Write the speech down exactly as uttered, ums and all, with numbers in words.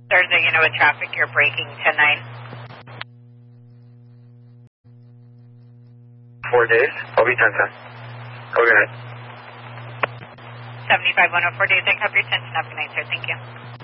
Thursday, you know, with traffic, you're braking ten nine. Four days. I'll be ten ten. Have a good night. seventy-five one oh four days. I cover your ten ten. Have a good night, sir. Thank you.